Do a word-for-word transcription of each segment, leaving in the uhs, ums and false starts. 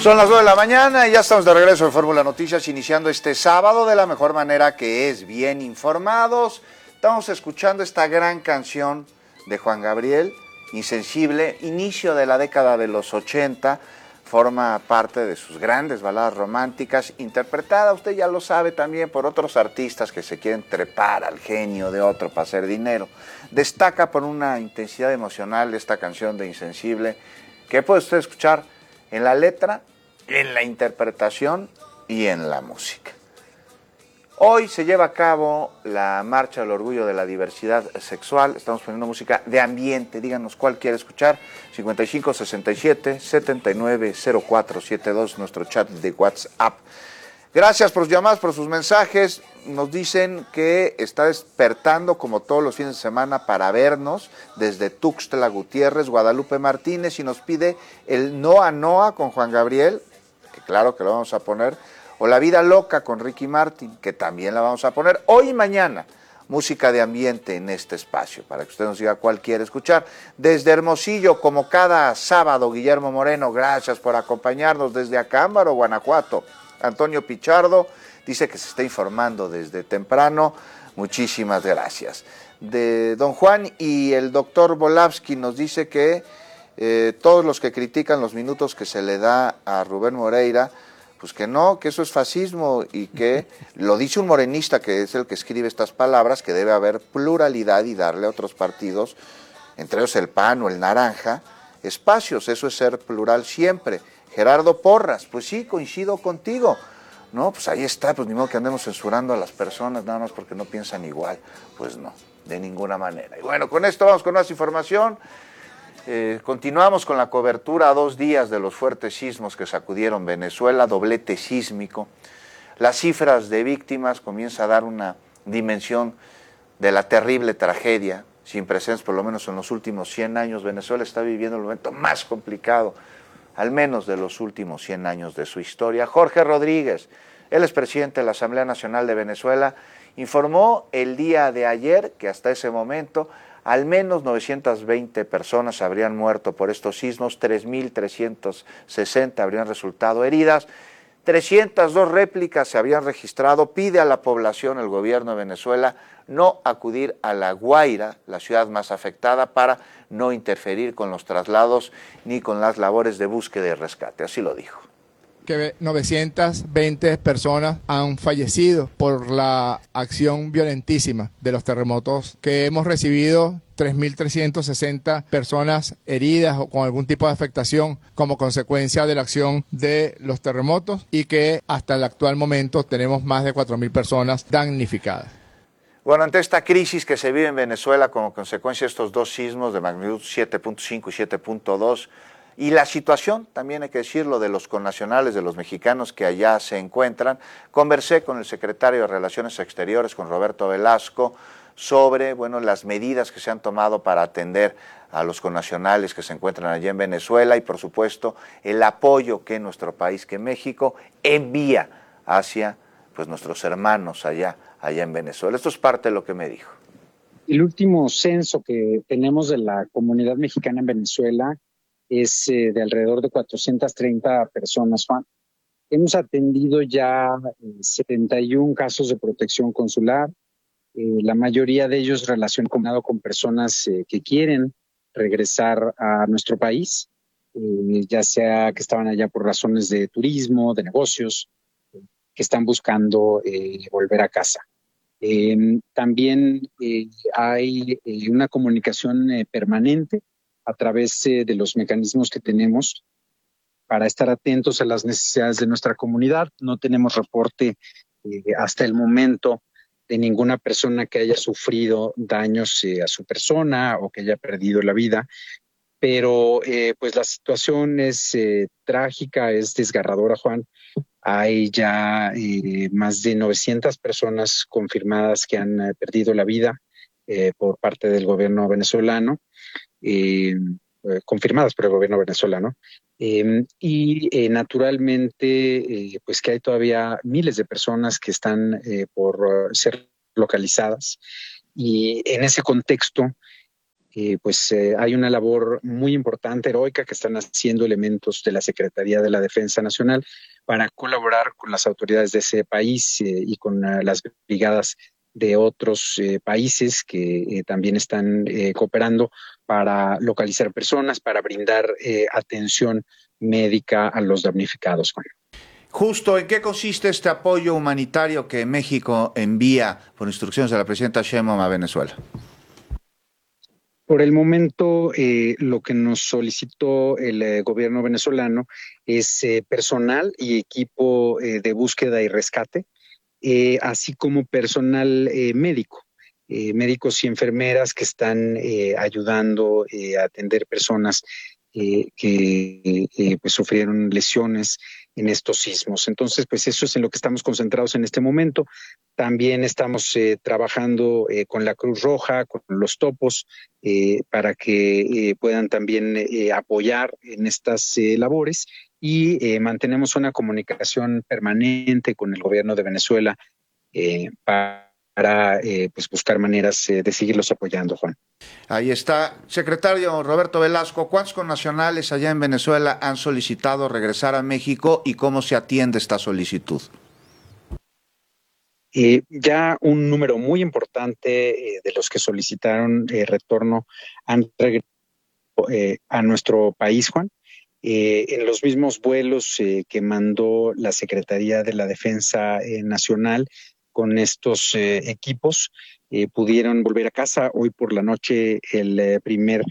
Son las nueve de la mañana y ya estamos de regreso en Fórmula Noticias, iniciando este sábado de la mejor manera, que es bien informados. Estamos escuchando esta gran canción de Juan Gabriel, Insensible, inicio de la década de los ochenta, forma parte de sus grandes baladas románticas, interpretada, usted ya lo sabe, también por otros artistas que se quieren trepar al genio de otro para hacer dinero. Destaca por una intensidad emocional esta canción de Insensible, que puede usted escuchar en la letra, en la interpretación y en la música. Hoy se lleva a cabo la Marcha del Orgullo de la Diversidad Sexual. Estamos poniendo música de ambiente. Díganos cuál quiere escuchar. cincuenta y cinco sesenta y siete setenta y nueve cero cuatro setenta y dos, nuestro chat de WhatsApp. Gracias por sus llamadas, por sus mensajes. Nos dicen que está despertando como todos los fines de semana para vernos desde Tuxtla Gutiérrez, Guadalupe Martínez, y nos pide el Noa Noa con Juan Gabriel, que claro que lo vamos a poner, o La Vida Loca con Ricky Martin, que también la vamos a poner hoy y mañana. Música de ambiente en este espacio, para que usted nos diga cuál quiere escuchar. Desde Hermosillo, como cada sábado, Guillermo Moreno, gracias por acompañarnos. Desde Acámbaro, Guanajuato, Antonio Pichardo dice que se está informando desde temprano. Muchísimas gracias. De Don Juan y el doctor Volavsky nos dice que eh, todos los que critican los minutos que se le da a Rubén Moreira, pues que no, que eso es fascismo, y que lo dice un morenista que es el que escribe estas palabras, que debe haber pluralidad y darle a otros partidos, entre ellos el P A N o el Naranja, espacios. Eso es ser plural siempre. Gerardo Porras, pues sí, coincido contigo. No, pues ahí está, pues ni modo que andemos censurando a las personas nada más porque no piensan igual. Pues no, de ninguna manera. Y bueno, con esto vamos con más información. Eh, continuamos con la cobertura a dos días de los fuertes sismos que sacudieron Venezuela, doblete sísmico. Las cifras de víctimas comienzan a dar una dimensión de la terrible tragedia, sin precedentes por lo menos en los últimos cien años. Venezuela está viviendo el momento más complicado, al menos de los últimos cien años de su historia. Jorge Rodríguez, él es presidente de la Asamblea Nacional de Venezuela, informó el día de ayer que hasta ese momento al menos novecientas veinte personas habrían muerto por estos sismos, tres mil trescientas sesenta habrían resultado heridas, trescientas dos réplicas se habían registrado. Pide a la población, el gobierno de Venezuela, no acudir a La Guaira, la ciudad más afectada, para no interferir con los traslados ni con las labores de búsqueda y rescate. Así lo dijo. Que novecientas veinte personas han fallecido por la acción violentísima de los terremotos, que hemos recibido tres mil trescientas sesenta personas heridas o con algún tipo de afectación como consecuencia de la acción de los terremotos, y que hasta el actual momento tenemos más de cuatro mil personas damnificadas. Bueno, ante esta crisis que se vive en Venezuela como consecuencia de estos dos sismos de magnitud siete punto cinco y siete punto dos, y la situación, también hay que decirlo, de los connacionales, de los mexicanos que allá se encuentran, conversé con el secretario de Relaciones Exteriores, con Roberto Velasco, sobre bueno, las medidas que se han tomado para atender a los connacionales que se encuentran allá en Venezuela, y por supuesto el apoyo que nuestro país, que México, envía hacia pues, nuestros hermanos allá, allá en Venezuela. Esto es parte de lo que me dijo. El último censo que tenemos de la comunidad mexicana en Venezuela es eh, de alrededor de cuatrocientas treinta personas, Juan. Hemos atendido ya eh, setenta y uno casos de protección consular, eh, la mayoría de ellos relacionados con personas eh, que quieren regresar a nuestro país, eh, ya sea que estaban allá por razones de turismo, de negocios, eh, que están buscando eh, volver a casa. Eh, también eh, hay eh, una comunicación eh, permanente a través eh, de los mecanismos que tenemos para estar atentos a las necesidades de nuestra comunidad. No tenemos reporte eh, hasta el momento de ninguna persona que haya sufrido daños eh, a su persona o que haya perdido la vida, pero eh, pues la situación es eh, trágica, es desgarradora, Juan. Hay ya eh, más de novecientas personas confirmadas que han eh, perdido la vida eh, por parte del gobierno venezolano. Eh, eh, confirmadas por el gobierno venezolano, eh, y eh, naturalmente eh, pues que hay todavía miles de personas que están eh, por uh, ser localizadas, y en ese contexto eh, pues eh, hay una labor muy importante, heroica, que están haciendo elementos de la Secretaría de la Defensa Nacional para colaborar con las autoridades de ese país eh, y con uh, las brigadas de otros eh, países que eh, también están eh, cooperando para localizar personas, para brindar eh, atención médica a los damnificados, Juan. Justo, ¿en qué consiste este apoyo humanitario que México envía por instrucciones de la presidenta Sheinbaum a Venezuela? Por el momento, eh, lo que nos solicitó el eh, gobierno venezolano es eh, personal y equipo eh, de búsqueda y rescate, eh, así como personal eh, médico, eh, médicos y enfermeras que están eh, ayudando eh, a atender personas eh, que eh, pues sufrieron lesiones en estos sismos. Entonces, pues eso es en lo que estamos concentrados en este momento. También estamos eh, trabajando eh, con la Cruz Roja, con los topos, eh, para que eh, puedan también eh, apoyar en estas eh, labores y eh, mantenemos una comunicación permanente con el gobierno de Venezuela eh, para para eh, pues buscar maneras eh, de seguirlos apoyando, Juan. Ahí está. Secretario Roberto Velasco, ¿cuántos connacionales allá en Venezuela han solicitado regresar a México y cómo se atiende esta solicitud? Eh, ya un número muy importante eh, de los que solicitaron eh, retorno han regresado eh, a nuestro país, Juan. Eh, en los mismos vuelos eh, que mandó la Secretaría de la Defensa eh, Nacional, con estos eh, equipos, eh, pudieron volver a casa. Hoy por la noche el eh, primer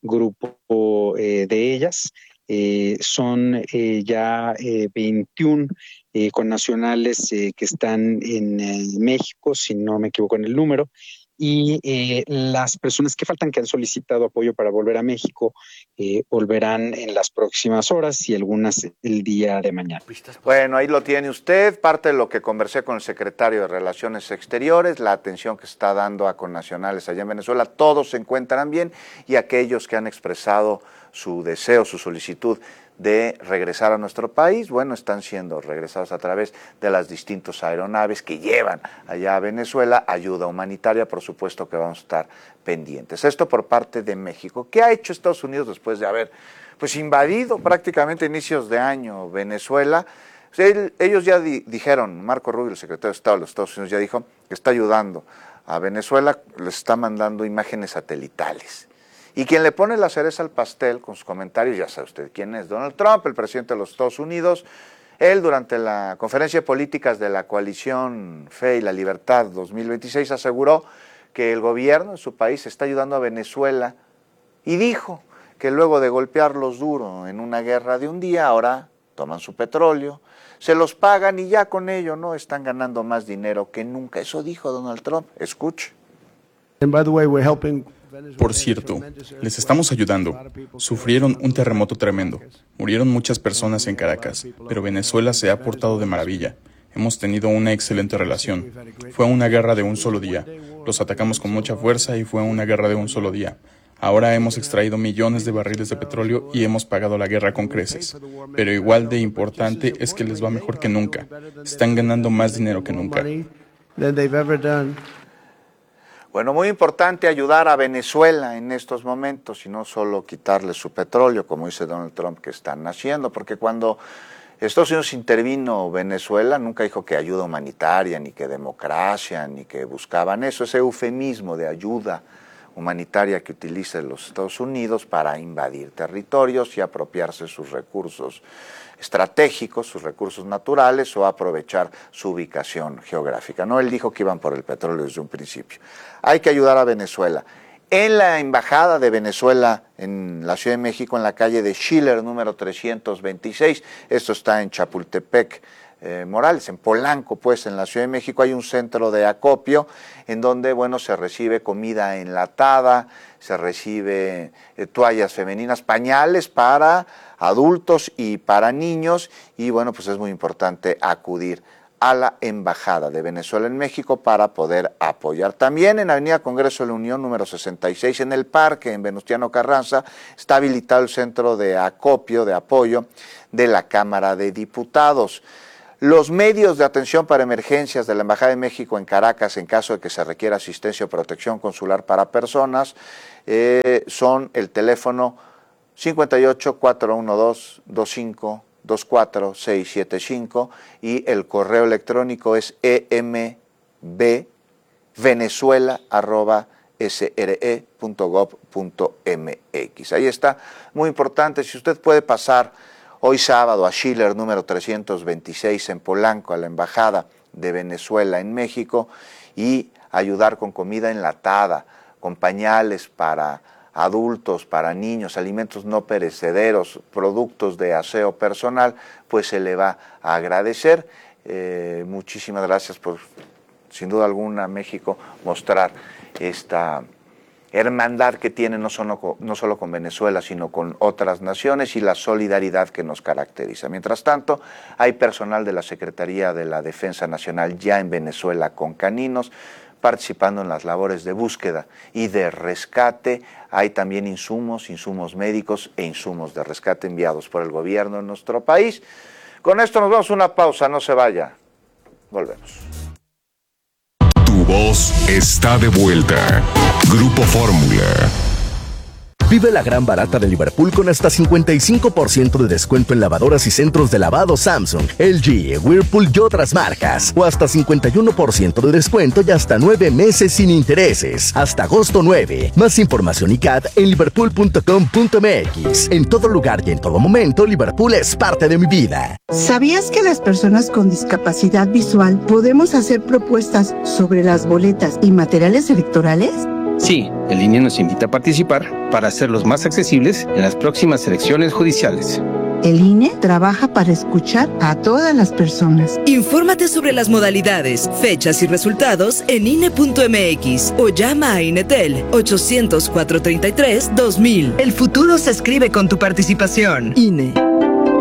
grupo eh, de ellas. Eh, son eh, ya eh, veintiún eh, connacionales eh, que están en eh, México, si no me equivoco en el número, y eh, las personas que faltan, que han solicitado apoyo para volver a México, eh, volverán en las próximas horas y algunas el día de mañana. Bueno, ahí lo tiene usted, parte de lo que conversé con el secretario de Relaciones Exteriores, la atención que está dando a connacionales allá en Venezuela, todos se encuentran bien y aquellos que han expresado su deseo, su solicitud de regresar a nuestro país, bueno, están siendo regresados a través de las distintas aeronaves que llevan allá a Venezuela ayuda humanitaria, por supuesto que vamos a estar pendientes. Esto por parte de México. ¿Qué ha hecho Estados Unidos después de haber pues invadido prácticamente a inicios de año Venezuela? Ellos ya di, dijeron, Marco Rubio, el secretario de Estado de los Estados Unidos, ya dijo que está ayudando a Venezuela, les está mandando imágenes satelitales. Y quien le pone la cereza al pastel con sus comentarios, ya sabe usted quién es, Donald Trump, el presidente de los Estados Unidos. Él, durante la conferencia de políticas de la coalición Fe y la Libertad dos mil veintiséis, aseguró que el gobierno de su país está ayudando a Venezuela y dijo que luego de golpearlos duro en una guerra de un día, ahora toman su petróleo, se los pagan y ya con ello no están ganando más dinero que nunca. Eso dijo Donald Trump. Escuche. And by the way, we're helping. Por cierto, les estamos ayudando. Sufrieron un terremoto tremendo. Murieron muchas personas en Caracas, pero Venezuela se ha portado de maravilla. Hemos tenido una excelente relación. Fue una guerra de un solo día. Los atacamos con mucha fuerza y fue una guerra de un solo día. Ahora hemos extraído millones de barriles de petróleo y hemos pagado la guerra con creces. Pero igual de importante es que les va mejor que nunca. Están ganando más dinero que nunca. Bueno, muy importante ayudar a Venezuela en estos momentos y no solo quitarle su petróleo, como dice Donald Trump que están haciendo, porque cuando Estados Unidos intervino Venezuela nunca dijo que ayuda humanitaria, ni que democracia, ni que buscaban eso, ese eufemismo de ayuda humanitaria que utiliza los Estados Unidos para invadir territorios y apropiarse sus recursos estratégicos, sus recursos naturales o aprovechar su ubicación geográfica. No, él dijo que iban por el petróleo desde un principio. Hay que ayudar a Venezuela. En la embajada de Venezuela en la Ciudad de México, en la calle de Schiller, número trescientos veintiséis, esto está en Chapultepec, Eh, Morales, en Polanco, pues, en la Ciudad de México, hay un centro de acopio en donde, bueno, se recibe comida enlatada, se recibe eh, toallas femeninas, pañales para adultos y para niños, y bueno, pues es muy importante acudir a la Embajada de Venezuela en México para poder apoyar. También en Avenida Congreso de la Unión, número sesenta y seis, en el Parque, en Venustiano Carranza, está habilitado el centro de acopio, de apoyo de la Cámara de Diputados. Los medios de atención para emergencias de la Embajada de México en Caracas, en caso de que se requiera asistencia o protección consular para personas, eh, son el teléfono cincuenta y ocho, cuatrocientos doce, veinticinco, veinticuatro, seiscientos setenta y cinco y el correo electrónico es embvenezuela arroba s r e punto gov punto m x. Ahí está, muy importante, si usted puede pasar hoy sábado a Schiller número trescientos veintiséis en Polanco, a la Embajada de Venezuela en México, y ayudar con comida enlatada, con pañales para adultos, para niños, alimentos no perecederos, productos de aseo personal, pues se le va a agradecer. Eh, muchísimas gracias por, sin duda alguna, México, mostrar esta hermandad que tiene no solo, no solo con Venezuela, sino con otras naciones y la solidaridad que nos caracteriza. Mientras tanto, hay personal de la Secretaría de la Defensa Nacional ya en Venezuela con caninos, participando en las labores de búsqueda y de rescate. Hay también insumos, insumos médicos e insumos de rescate enviados por el gobierno en nuestro país. Con esto nos vamos a una pausa, no se vaya. Volvemos. Tu voz está de vuelta. Grupo Fórmula. Vive la gran barata de Liverpool con hasta cincuenta y cinco por ciento de descuento en lavadoras y centros de lavado Samsung, L G, Whirlpool y otras marcas. O hasta cincuenta y uno por ciento de descuento y hasta nueve meses sin intereses. Hasta agosto nueve. Más información y C A T en liverpool punto com punto m x. En todo lugar y en todo momento, Liverpool es parte de mi vida. ¿Sabías que las personas con discapacidad visual podemos hacer propuestas sobre las boletas y materiales electorales? Sí, el I N E nos invita a participar para hacerlos más accesibles en las próximas elecciones judiciales. El I N E trabaja para escuchar a todas las personas. Infórmate sobre las modalidades, fechas y resultados en I N E punto m x o llama a INETEL ochocientos, cuatrocientos treinta y tres, dos mil. El futuro se escribe con tu participación. I N E.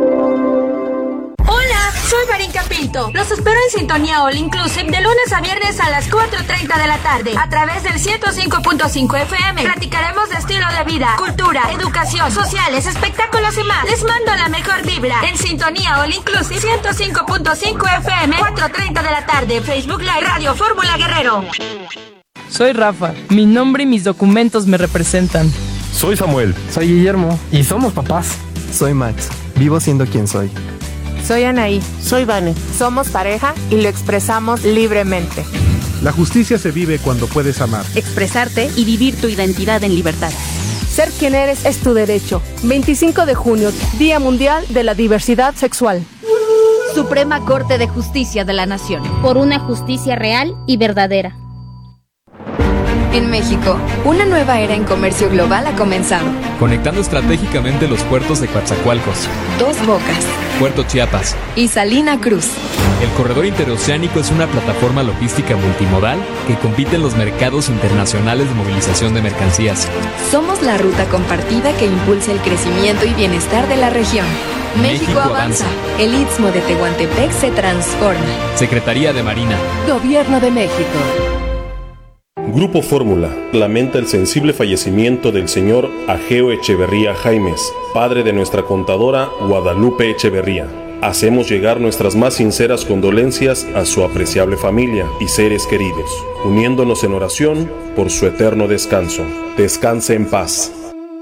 Soy Marinka Pinto. Los espero en Sintonía All Inclusive de lunes a viernes a las cuatro treinta de la tarde a través del ciento cinco punto cinco F M. Platicaremos de estilo de vida, cultura, educación, sociales, espectáculos y más. Les mando la mejor vibra en Sintonía All Inclusive ciento cinco punto cinco F M, cuatro treinta de la tarde. Facebook Live Radio Fórmula Guerrero. Soy Rafa. Mi nombre y mis documentos me representan. Soy Samuel. Soy Guillermo. Y somos papás. Soy Max. Vivo siendo quien soy. Soy Anaí. Soy Vane. Somos pareja y lo expresamos libremente. La justicia se vive cuando puedes amar, expresarte y vivir tu identidad en libertad. Ser quien eres es tu derecho. veinticinco de junio, Día Mundial de la Diversidad Sexual. Suprema Corte de Justicia de la Nación. Por una justicia real y verdadera. En México, una nueva era en comercio global ha comenzado. Conectando estratégicamente los puertos de Coatzacoalcos, Dos Bocas, Puerto Chiapas y Salina Cruz. El corredor interoceánico es una plataforma logística multimodal que compite en los mercados internacionales de movilización de mercancías. Somos la ruta compartida que impulsa el crecimiento y bienestar de la región. México, México avanza. avanza. El Istmo de Tehuantepec se transforma. Secretaría de Marina. Gobierno de México. Grupo Fórmula lamenta el sensible fallecimiento del señor Ageo Echeverría Jaimes, padre de nuestra contadora Guadalupe Echeverría. Hacemos llegar nuestras más sinceras condolencias a su apreciable familia y seres queridos, uniéndonos en oración por su eterno descanso. Descanse en paz.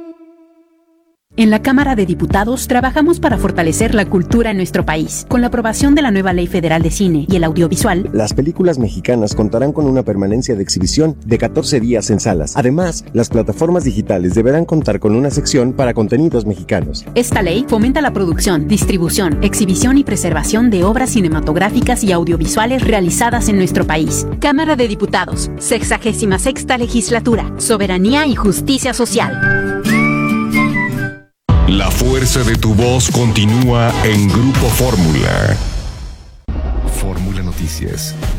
En la Cámara de Diputados trabajamos para fortalecer la cultura en nuestro país. Con la aprobación de la nueva Ley Federal de Cine y el Audiovisual, las películas mexicanas contarán con una permanencia de exhibición de catorce días en salas. Además, las plataformas digitales deberán contar con una sección para contenidos mexicanos. Esta ley fomenta la producción, distribución, exhibición y preservación de obras cinematográficas y audiovisuales realizadas en nuestro país. Cámara de Diputados, sexagésima sexta legislatura, soberanía y justicia social. La fuerza de tu voz continúa en Grupo Fórmula. Fórmula Noticias.